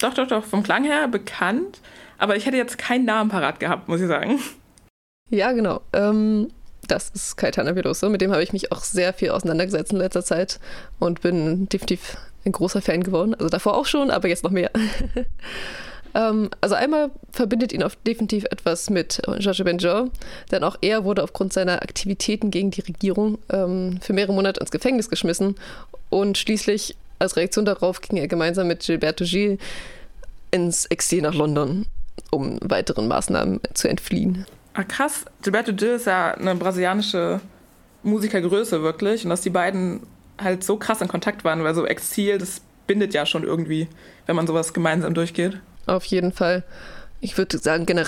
Doch, vom Klang her bekannt. Aber ich hätte jetzt keinen Namen parat gehabt, muss ich sagen. Ja, genau. Das ist Caetano Veloso. Mit dem habe ich mich auch sehr viel auseinandergesetzt in letzter Zeit und bin definitiv ein großer Fan geworden. Also davor auch schon, aber jetzt noch mehr. Also einmal verbindet ihn definitiv etwas mit Georges Benjor, denn auch er wurde aufgrund seiner Aktivitäten gegen die Regierung für mehrere Monate ins Gefängnis geschmissen und schließlich als Reaktion darauf ging er gemeinsam mit Gilberto Gil ins Exil nach London, um weiteren Maßnahmen zu entfliehen. Ah, krass. Gilberto Gil ist ja eine brasilianische Musikergröße wirklich und dass die beiden halt so krass in Kontakt waren, weil so Exil, das bindet ja schon irgendwie, wenn man sowas gemeinsam durchgeht. Auf jeden Fall. Ich würde sagen, generell